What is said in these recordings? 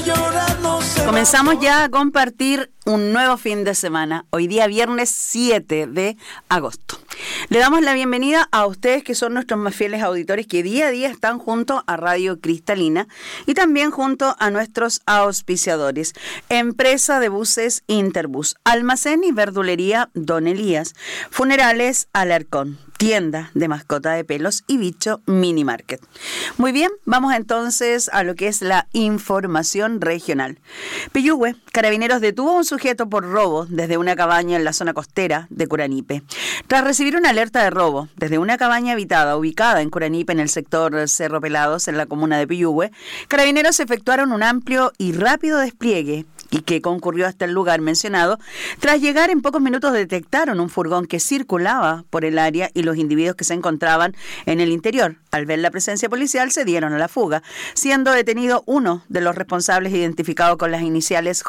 Comenzamos ya a compartir un nuevo fin de semana, hoy día viernes 7 de agosto. Le damos la bienvenida a ustedes que son nuestros más fieles auditores que día a día están junto a Radio Cristalina y también junto a nuestros auspiciadores. Empresa de Buses Interbus, Almacén y Verdulería Don Elías, Funerales Alarcón, Tienda de mascota de pelos y Bicho Mini Market. Muy bien, vamos entonces a lo que es la información regional. Piyúgue, Carabineros detuvo a un sujeto por robo desde una cabaña en la zona costera de Curanipe. Tras recibir una alerta de robo desde una cabaña habitada ubicada en Curanipe en el sector Cerro Pelados en la comuna de Piyúgue, Carabineros efectuaron un amplio y rápido despliegue y que concurrió hasta el lugar mencionado. Tras llegar en pocos minutos detectaron un furgón que circulaba por el área y los individuos que se encontraban en el interior. Al ver la presencia policial se dieron a la fuga, siendo detenido uno de los responsables identificado con las iniciales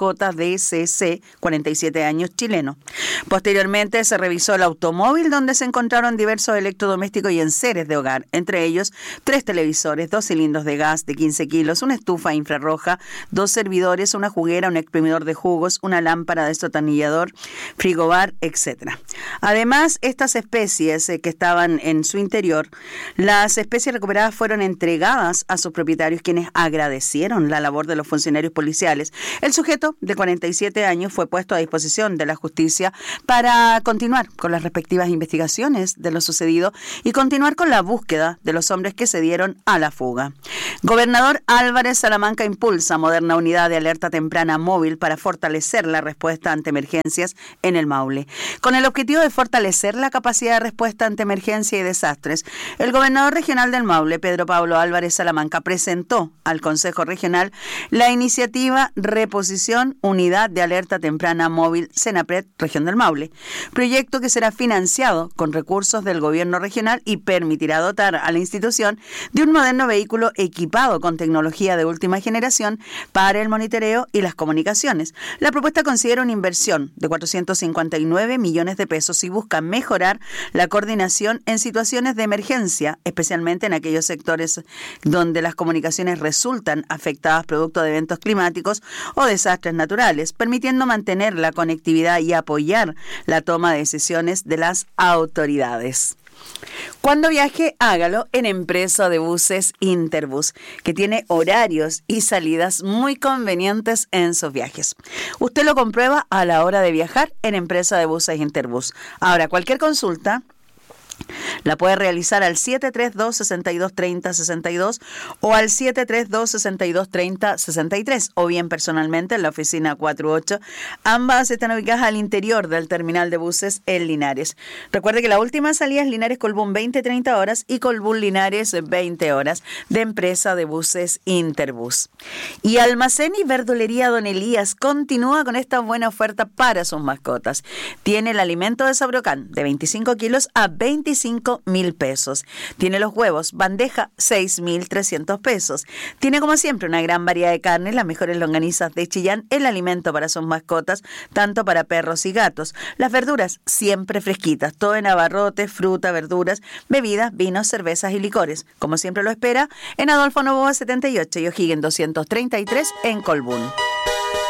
JDCC, 47 años, chileno. Posteriormente se revisó el automóvil donde se encontraron diversos electrodomésticos y enseres de hogar, entre ellos 3 televisores, 2 cilindros de gas de 15 kilos, una estufa infrarroja, 2 servidores, una juguera, un exprimidor de jugos, una lámpara de desatornillador, frigobar, etc. Además, estas especies que estaban en su interior, las especies recuperadas fueron entregadas a sus propietarios, quienes agradecieron la labor de los funcionarios policiales. El sujeto, de 47 años, fue puesto a disposición de la justicia para continuar con las respectivas investigaciones de lo sucedido y continuar con la búsqueda de los hombres que se dieron a la fuga. Gobernador Álvarez Salamanca impulsa moderna unidad de alerta temprana móvil para fortalecer la respuesta ante emergencias en el Maule. Con el objetivo de fortalecer la capacidad de respuesta ante emergencia y desastres, el gobernador regional del Maule, Pedro Pablo Álvarez Salamanca, presentó al Consejo Regional la iniciativa Reposición Unidad de Alerta Temprana Móvil Senapred Región del Maule, proyecto que será financiado con recursos del gobierno regional y permitirá dotar a la institución de un moderno vehículo equipado con tecnología de última generación para el monitoreo y las comunicaciones. La propuesta considera una inversión de 459 millones de pesos y busca mejorar la coordinación en situaciones de emergencia, especialmente en aquellos sectores donde las comunicaciones resultan afectadas producto de eventos climáticos o desastres naturales, permitiendo mantener la conectividad y apoyar la toma de decisiones de las autoridades. Cuando viaje, hágalo en Empresa de Buses Interbus, que tiene horarios y salidas muy convenientes en sus viajes. Usted lo comprueba a la hora de viajar en Empresa de Buses Interbus. Ahora, cualquier consulta la puede realizar al 732-6230-62 o al 732-6230-63 o bien personalmente en la oficina 48. Ambas están ubicadas al interior del terminal de buses en Linares. Recuerde que la última salida es Linares-Colbún 20-30 horas y Colbún-Linares 20 horas de Empresa de Buses Interbus. Y Almacén y Verdulería Don Elías continúa con esta buena oferta para sus mascotas. Tiene el alimento de Sabrocán de 25 kilos a 25.000 pesos. Tiene los huevos, bandeja, 6.300 pesos. Tiene como siempre una gran variedad de carnes, las mejores longanizas de Chillán, el alimento para sus mascotas, tanto para perros y gatos. Las verduras, siempre fresquitas, todo en abarrotes, fruta, verduras, bebidas, vinos, cervezas y licores. Como siempre lo espera, en Adolfo Noboa 78 y O'Higgins 233 en Colbún.